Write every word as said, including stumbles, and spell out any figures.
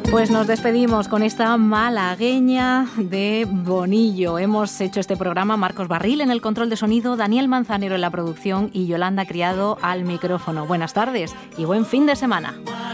Pues nos despedimos con esta malagueña de Bonillo. Hemos hecho este programa Marcos Barril en el control de sonido, Daniel Manzanero en la producción y Yolanda Criado al micrófono. Buenas tardes y buen fin de semana.